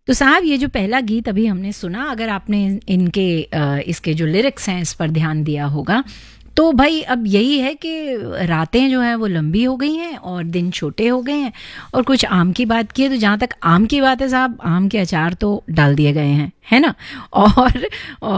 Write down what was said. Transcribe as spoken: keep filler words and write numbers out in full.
तो साहब ये जो पहला गीत अभी हमने सुना, अगर आपने इनके इसके जो लिरिक्स हैं इस पर ध्यान दिया होगा, तो भाई अब यही है कि रातें जो हैं वो लंबी हो गई हैं और दिन छोटे हो गए हैं। और कुछ आम की बात की है तो जहाँ तक आम की बात है साहब, आम के अचार तो डाल दिए गए हैं, है ना। और